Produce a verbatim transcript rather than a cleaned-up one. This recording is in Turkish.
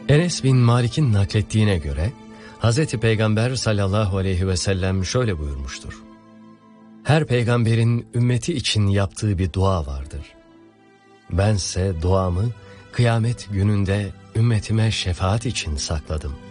Enes bin Malik'in naklettiğine göre Hazreti Peygamber sallallahu aleyhi ve sellem şöyle buyurmuştur. Her peygamberin ümmeti için yaptığı bir dua vardır. Bense duamı kıyamet gününde ümmetime şefaat için sakladım.